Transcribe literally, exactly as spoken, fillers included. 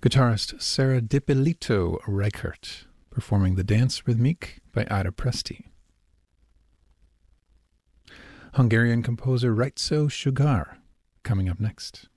Guitarist Sarah Dippolito Reichert, performing the dance Rhythmique by Ada Presti. Hungarian composer Reizo Sugar, coming up next.